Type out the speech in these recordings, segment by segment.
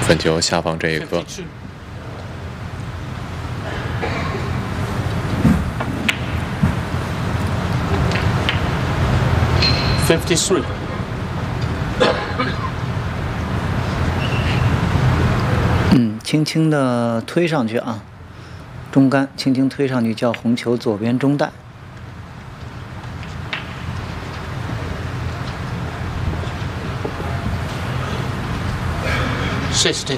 粉球下方这一颗。 53. 轻轻的推上去啊，中杆轻轻推上去，叫红球左边中带。 60.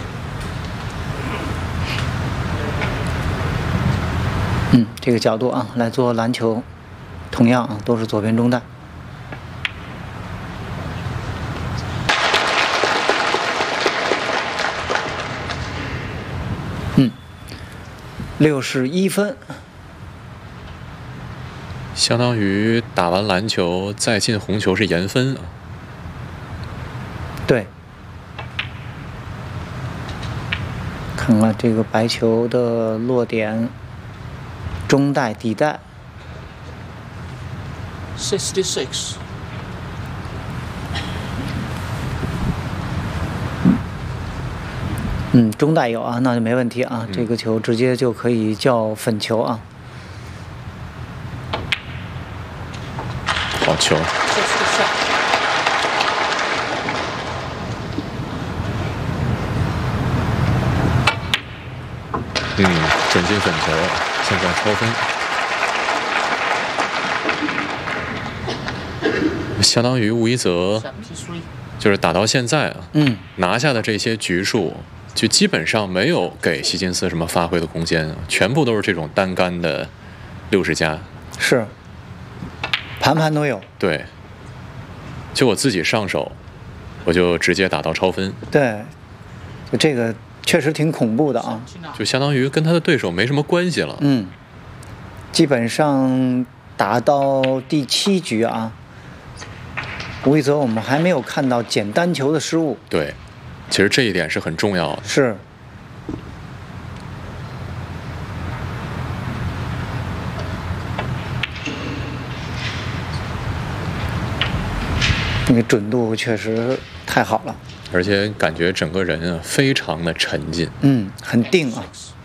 这个角度啊，来做篮球，同样啊，都是左边中带。61分， 相当于打完篮球再进红球是延分啊。 对。 看看这个白球的落点，中带、底带。 66. 中带有啊，那就没问题啊。这个球直接就可以叫粉球啊。 好球！ 67. 准进粉球，现在超分，相当于吴一泽就是打到现在啊，拿下的这些局数，就基本上没有给希金斯什么发挥的空间，全部都是这种单杆的60加， 是，盘盘都有。 对，就我自己上手，我就直接打到超分。 对，就这个。 确实挺恐怖的啊， 就相当于跟他的对手没什么关系了。 基本上打到第7局啊，吴一泽我们还没有看到捡单球的失误。 对，其实这一点是很重要的。 是。那个准度确实太好了。 而且感觉整个人啊非常的沉静， 很定啊。